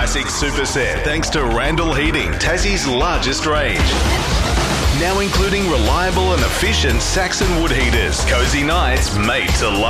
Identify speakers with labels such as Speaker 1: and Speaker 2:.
Speaker 1: classic superset thanks to Randall Heating, Tassie's largest range. Now including reliable and efficient Saxon wood heaters. Cozy nights made to last.